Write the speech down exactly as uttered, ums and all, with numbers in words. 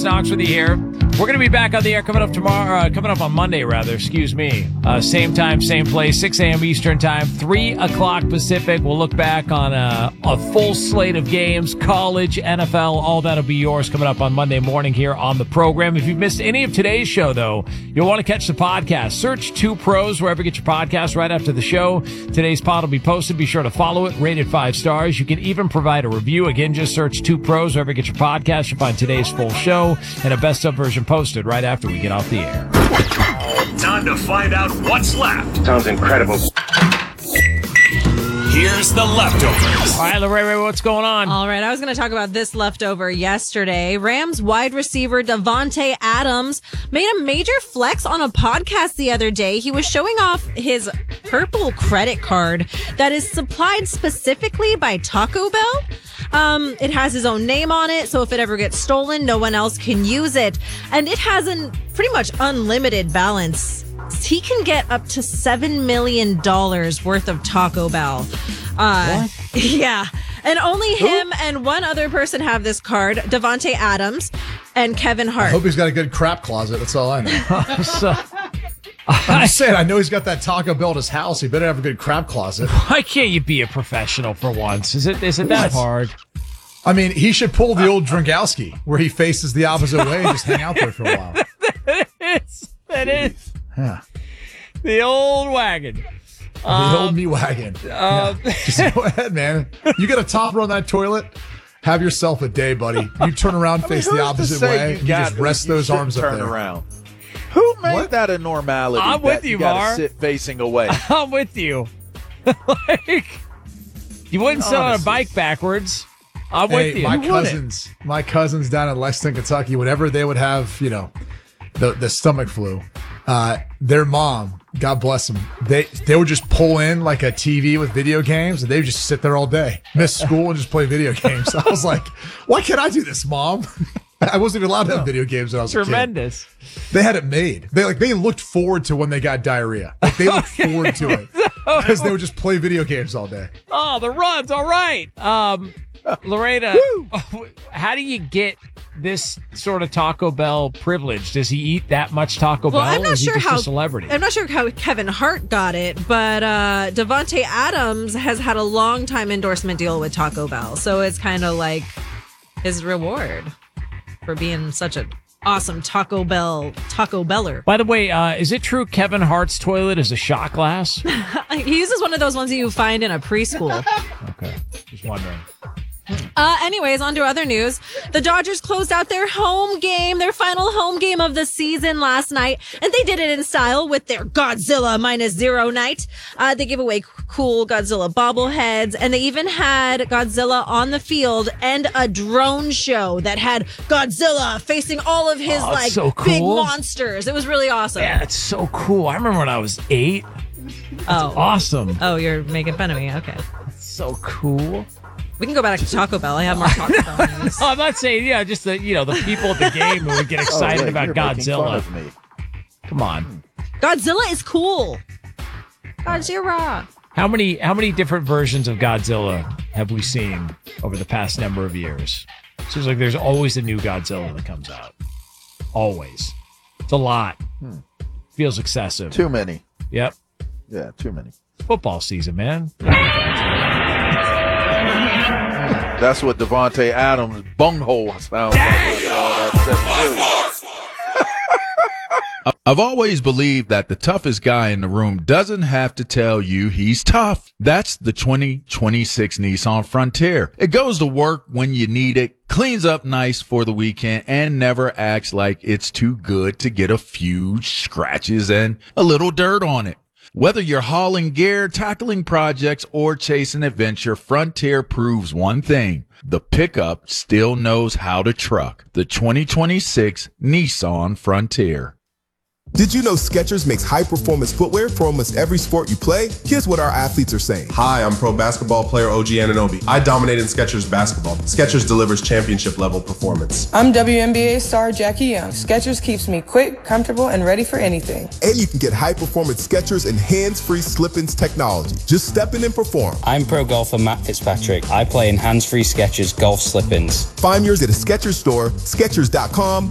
Jason Knox with you here. We're going to be back on the air coming up tomorrow, uh, coming up on Monday, rather, excuse me. Uh, same time, same place, six a.m. Eastern time, three o'clock Pacific. We'll look back on a, a full slate of games, college, N F L, all that'll be yours coming up on Monday morning here on the program. If you've missed any of today's show, though, you'll want to catch the podcast. Search Two Pros wherever you get your podcast right after the show. Today's pod will be posted. Be sure to follow it, rate it five stars. You can even provide a review. Again, just search Two Pros wherever you get your podcast. You'll find today's full show and a best-of version posted right after we get off the air. Time to find out what's left. Sounds incredible. Here's the leftovers. All right, Lorraine, what's going on? All right, I was going to talk about this leftover yesterday. Rams wide receiver Davante Adams made a major flex on a podcast the other day. He was showing off his purple credit card that is supplied specifically by Taco Bell. Um, it has his own name on it, so if it ever gets stolen, no one else can use it. And it has a pretty much unlimited balance. He can get up to seven million dollars worth of Taco Bell. Uh, what? Yeah. And only him Who? and one other person have this card, Davante Adams and Kevin Hart. I hope he's got a good crap closet. That's all I know. so, I'm just saying, I know he's got that Taco Bell at his house. He better have a good crap closet. Why can't you be a professional for once? Is it is it that What? hard? I mean, he should pull the old Drinkowski, where he faces the opposite way and just hang out there for a while. That is. That is. Yeah. The old wagon. The Um, old me wagon. uh, Yeah. Just go ahead, man. You got a topper on that toilet? Have yourself a day, buddy. You turn around, face I mean, the who's to opposite say way, you and you got just to- rest you those shouldn't arms turn up there. around. Who made What? that a normality? I'm with that you, gotta Mar. sit facing away. I'm with you. Like, you wouldn't sit on a Honestly. bike backwards. I'm Hey, with you. my You wouldn't. cousins, my cousins down in Lexington, Kentucky, whenever they would have, you know, the the stomach flu, uh, their mom, God bless them, they they would just pull in like a T V with video games, and they would just sit there all day, miss school, and just play video games. I was like, why can't I do this, Mom? I wasn't even allowed to have video games when I was Tremendous. a kid. They had it made. They like they looked forward to when they got diarrhea. Like they looked forward to it because they would just play video games all day. Oh, the runs. All right. Um, Lorena, how do you get this sort of Taco Bell privilege? Does he eat that much Taco Well, Bell? I'm or not is he sure just how a celebrity? I'm not sure how Kevin Hart got it, but uh, Davante Adams has had a long time endorsement deal with Taco Bell, so it's kind of like his reward for being such an awesome Taco Bell Taco Beller. By the way, uh, is it true Kevin Hart's toilet is a shot glass? He uses one of those ones that you find in a preschool. Okay, just wondering. Uh, anyways, on to other news. The Dodgers closed out their home game, their final home game of the season last night, and they did it in style with their Godzilla minus zero night. Uh, they gave away c- cool Godzilla bobbleheads, and they even had Godzilla on the field and a drone show that had Godzilla facing all of his Oh, like so big cool. monsters. It was really awesome. Yeah, it's so cool. I remember when I was eight. oh, Awesome. oh, you're making fun of me. Okay, So cool. we can go back to Taco Bell. I have more Taco Bell news. No, I'm not saying, yeah, just the, you know, the people at the game who would get excited Oh, wait, about you're making fun Godzilla. of me. Come on. Godzilla is cool. Godzilla. How many how many different versions of Godzilla have we seen over the past number of years? Seems like there's always a new Godzilla that comes out. Always. It's a lot. Hmm. Feels excessive. Too many. Yep. Yeah, too many. Football season, man. That's what Davante Adams' bunghole sounds like. Oh, that's I've always believed that the toughest guy in the room doesn't have to tell you he's tough. That's the twenty twenty-six Nissan Frontier. It goes to work when you need it, cleans up nice for the weekend, and never acts like it's too good to get a few scratches and a little dirt on it. Whether you're hauling gear, tackling projects, or chasing adventure, Frontier proves one thing. The pickup still knows how to truck. The twenty twenty-six Nissan Frontier. Did you know Skechers makes high-performance footwear for almost every sport you play? Here's what our athletes are saying. Hi, I'm pro basketball player O G Anunoby. I dominate in Skechers basketball. Skechers delivers championship-level performance. I'm W N B A star Jackie Young. Skechers keeps me quick, comfortable, and ready for anything. And you can get high-performance Skechers and hands-free slip-ins technology. Just step in and perform. I'm pro golfer Matt Fitzpatrick. I play in hands-free Skechers golf slip-ins. Find yours at a Skechers store, Skechers dot com,